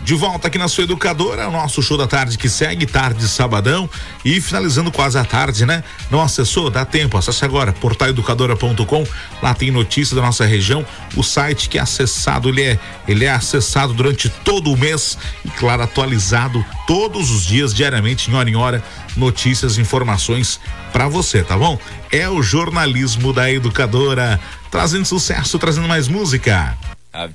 De volta aqui na sua Educadora, o nosso show da tarde que segue, tarde de sabadão e finalizando quase a tarde, né? Não acessou? Dá tempo, acesse agora, portaleducadora.com, lá tem notícias da nossa região, o site que é acessado, ele é acessado durante todo o mês e claro, atualizado todos os dias, diariamente, em hora, notícias, informações pra você, tá bom? É o jornalismo da Educadora, trazendo sucesso, trazendo mais música.